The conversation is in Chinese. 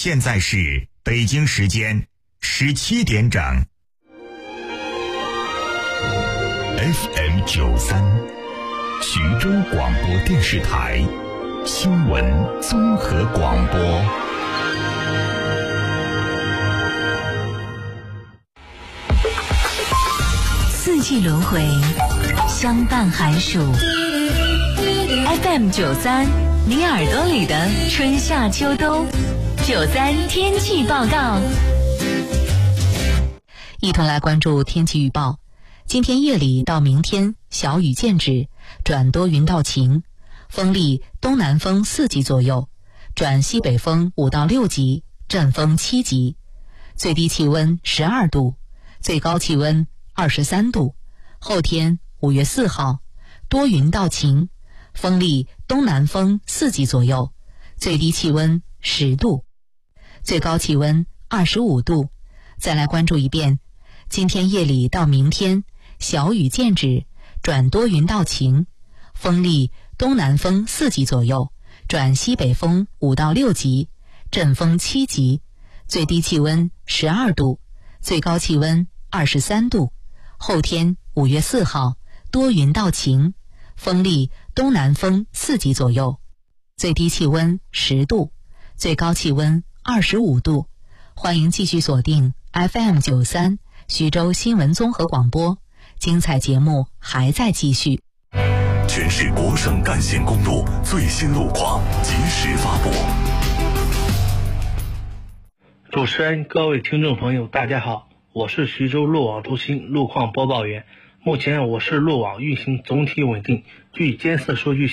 现在是北京时间17点整。FM93，徐州广播电视台新闻综合广播。 四季轮回，相伴寒暑。FM93，你耳朵里的春夏秋冬。93天气报告，一同来关注天气预报。今天夜里到明天，小雨见止，转多云到晴，风力东南风4级左右，转西北风5到6级，阵风7级，最低气温12度，最高气温23度。后天5月4号，多云到晴，风力东南风4级左右，最低气温10度，最高气温25度。再来关注一遍，今天夜里到明天，小雨见止，转多云到晴，风力东南风4级左右，转西北风5到6级，阵风7级，最低气温12度，最高气温23度。后天5月4号，多云到晴，风力东南风4级左右，最低气温10度，最高气温25度。欢迎继续锁定 FM93 徐州新闻综合广播，精彩节目还在继续。 全市国省干线公路最新路况及时发布。 主持人、各位听众朋友，大家好，我是徐州路网中心路况播报员。目前我市路网运行总体稳定，据监测数据